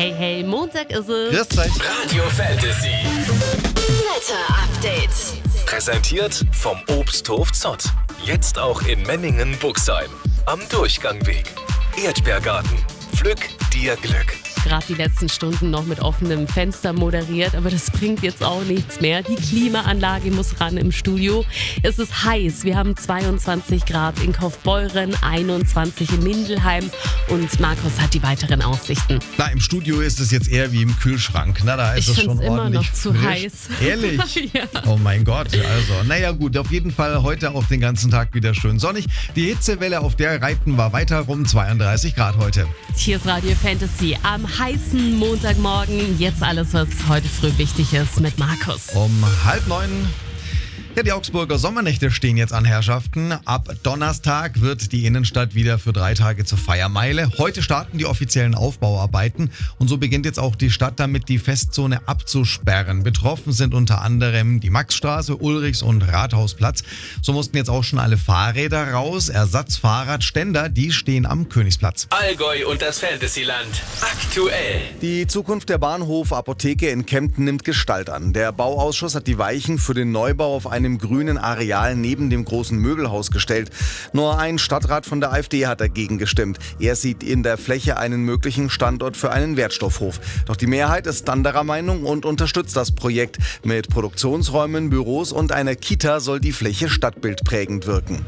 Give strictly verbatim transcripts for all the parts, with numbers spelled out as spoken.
Hey, hey, Montag ist es. Grüß euch. Radio Fantasy. Wetter Update. Präsentiert vom Obsthof Zott. Jetzt auch in Memmingen-Buxheim. Am Durchgangweg. Erdbeergarten. Pflück dir Glück. Gerade die letzten Stunden noch mit offenem Fenster moderiert, aber das bringt jetzt auch nichts mehr. Die Klimaanlage muss ran im Studio. Es ist heiß. Wir haben zweiundzwanzig Grad in Kaufbeuren, einundzwanzig in Mindelheim und Markus hat die weiteren Aussichten. Na, im Studio ist es jetzt eher wie im Kühlschrank. Na, da ist Ich es schon find's immer ordentlich noch zu frisch. heiß. Ehrlich? Ja. Oh mein Gott. Also, naja gut, auf jeden Fall heute auch den ganzen Tag wieder schön sonnig. Die Hitzewelle, auf der reiten wir weiter rum, zweiunddreißig Grad heute. Hier ist Radio Fantasy am heißen Montagmorgen. Jetzt alles, was heute früh wichtig ist mit Markus. Um halb neun. Ja, die Augsburger Sommernächte stehen jetzt an, Herrschaften. Ab Donnerstag wird die Innenstadt wieder für drei Tage zur Feiermeile. Heute starten die offiziellen Aufbauarbeiten und so beginnt jetzt auch die Stadt damit, die Festzone abzusperren. Betroffen sind unter anderem die Maxstraße, Ulrichs- und Rathausplatz. So mussten jetzt auch schon alle Fahrräder raus. Ersatzfahrradständer, die stehen am Königsplatz. Allgäu und das Fantasyland. Aktuell. Die Zukunft der Bahnhof-Apotheke in Kempten nimmt Gestalt an. Der Bauausschuss hat die Weichen für den Neubau auf einem grünen Areal neben dem großen Möbelhaus gestellt. Nur ein Stadtrat von der AfD hat dagegen gestimmt. Er sieht in der Fläche einen möglichen Standort für einen Wertstoffhof. Doch die Mehrheit ist anderer Meinung und unterstützt das Projekt. Mit Produktionsräumen, Büros und einer Kita soll die Fläche stadtbildprägend wirken.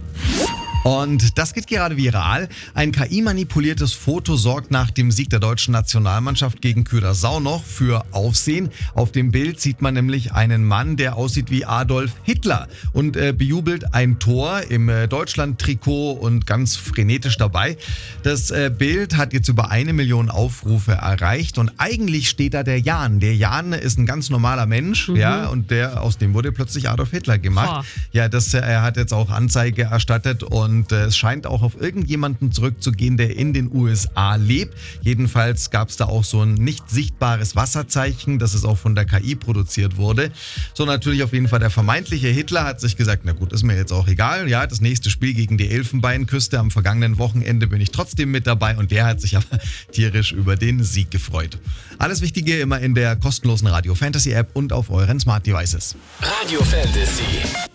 Und das geht gerade viral. Ein K I-manipuliertes Foto sorgt nach dem Sieg der deutschen Nationalmannschaft gegen Curaçao noch für Aufsehen. Auf dem Bild sieht man nämlich einen Mann, der aussieht wie Adolf Hitler und äh, bejubelt ein Tor im äh, Deutschland-Trikot und ganz frenetisch dabei. Das äh, Bild hat jetzt über eine Million Aufrufe erreicht und eigentlich steht da der Jan. Der Jan ist ein ganz normaler Mensch, Mhm. ja, und der, aus dem wurde plötzlich Adolf Hitler gemacht. Boah. Ja, das, äh, er hat jetzt auch Anzeige erstattet und Und äh, es scheint auch auf irgendjemanden zurückzugehen, der in den U S A lebt. Jedenfalls gab es da auch so ein nicht sichtbares Wasserzeichen, dass es auch von der K I produziert wurde. So, natürlich auf jeden Fall der vermeintliche Hitler hat sich gesagt, na gut, ist mir jetzt auch egal. Ja, das nächste Spiel gegen die Elfenbeinküste am vergangenen Wochenende bin ich trotzdem mit dabei und der hat sich aber tierisch über den Sieg gefreut. Alles Wichtige immer in der kostenlosen Radio Fantasy App und auf euren Smart Devices. Radio Fantasy.